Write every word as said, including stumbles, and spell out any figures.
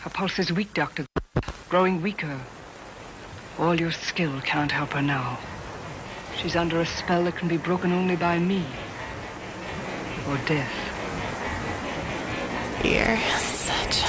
Her pulse is weak, Doctor. Growing weaker. All your skill can't help her now. She's under a spell that can be broken only by me. Or death. You're such